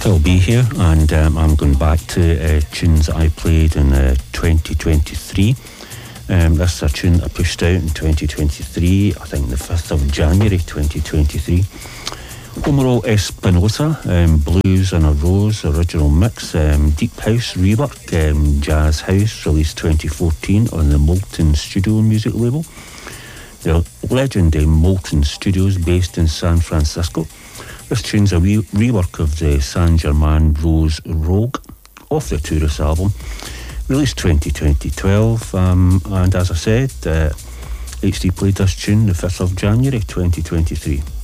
Phil B here, and I'm going back to tunes that I played in 2023. This is a tune I pushed out in 2023, I think the 5th of January 2023. Omaro Espinosa, Blues on a Rose, original mix, Deep House rework, Jazz House, released 2014 on the Molten Studio music label. The legendary Molten Studios, based in San Francisco. This tune's a rework of the Saint Germain Rose Rogue off the Tourist album, released 2012, and as I said, HD played this tune the 5th of January 2023.